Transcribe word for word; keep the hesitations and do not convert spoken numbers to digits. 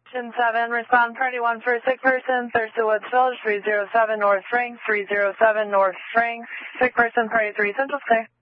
Engine seven, respond party one for a sick person, Thurston Woods Village, three zero seven North Frank, three zero seven North Frank, sick person, party three, Central Stay.